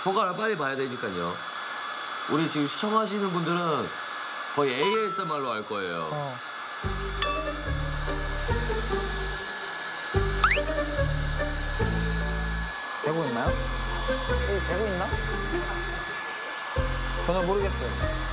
효과를 빨리 봐야 되니까요. 우리 지금 시청하시는 분들은 거의 ASMR로 할 거예요. 되고 있나요? 되고 있나? 전혀 모르겠어요.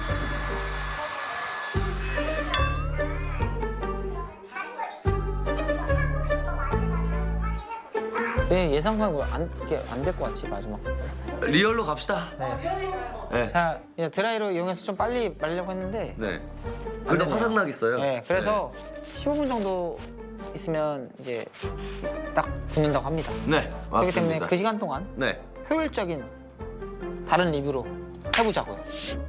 네, 예상하고 안 될 것 같지, 마지막. 리얼로 갑시다. 네. 네. 자, 이제 드라이로 이용해서 좀 빨리 말려고 했는데. 네. 근데 화상 나겠어요. 네, 그래서 15분 정도 있으면 이제 딱 붙는다고 합니다. 네, 맞습니다. 그렇기 때문에 그 시간 동안 네. 효율적인 다른 리뷰로 해보자고요.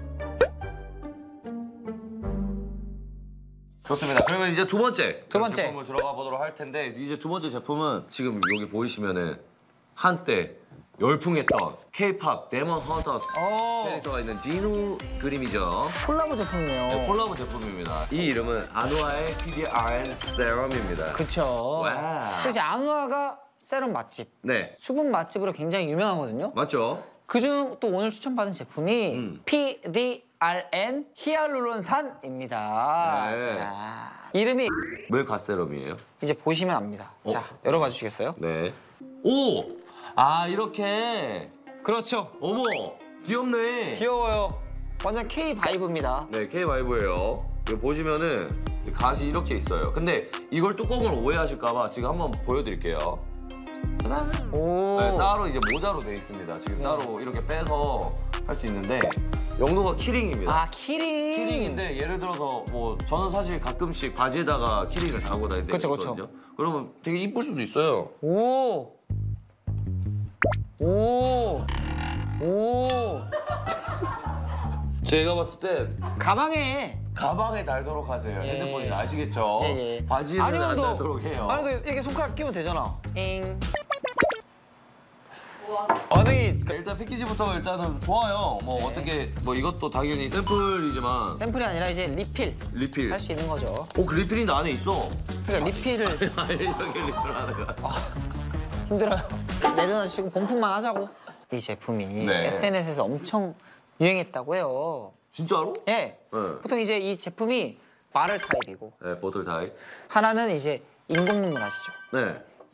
좋습니다. 그러면 이제 두 번째 제품을 들어가 보도록 할 텐데 이제 두 번째 제품은 지금 여기 보이시면은 한때 열풍했던 K-팝 데몬 헌터스 캐릭터가 있는 진우 그림이죠. 콜라보 제품이에요. 네, 콜라보 제품입니다. 이 이름은 아누아의 PDRN 세럼입니다. 그쵸. 와. 그래서 아누아가 세럼 맛집, 네, 수분 맛집으로 굉장히 유명하거든요. 맞죠? 그중 또 오늘 추천받은 제품이 PDRN 히알루론산입니다. 네. 자, 이름이 왜 갓세럼이에요? 이제 보시면 압니다. 자, 열어봐 주시겠어요? 네. 오! 아, 이렇게. 그렇죠. 어머, 귀엽네. 귀여워요. 완전 K 바이브입니다. 네, K-바이브예요. 여기 보시면은 갓이 이렇게 있어요. 근데 이걸 뚜껑을 오해하실까봐 지금 한번 보여드릴게요. 짜잔! 오. 네, 따로 이제 모자로 돼 있습니다. 지금 따로 이렇게 빼서 할 수 있는데 용도가 키링입니다. 아, 키링. 키링인데 예를 들어서 뭐 저는 사실 가끔씩 바지에다가 키링을 달고 다닐 때가 그쵸, 있거든요. 그러면 되게 이쁠 수도 있어요. 오. 오. 오. 제가 봤을 땐 가방에. 가방에 달도록 하세요. 예. 핸드폰이 아시겠죠? 예. 바지에는 안 달도록 해요. 아니면 이렇게 손가락 끼면 되잖아. 잉. 반응이 일단 패키지부터 일단은 좋아요. 뭐 어떻게 뭐 이것도 당연히 샘플이지만 샘플이 아니라 이제 리필 할 수 있는 거죠. 오, 그 리필인데 안에 있어. 그러니까 리필을 이렇게 리필하는 거야. 힘들어요. 내려놔주시고 본품만 하자고. 이 제품이 네. SNS에서 엄청 유행했다고 해요. 진짜로? 예. 네. 보통 이제 이 제품이 마를 타입이고 네, 보틀 타입. 하나는 이제 인공 눈물 아시죠? 네.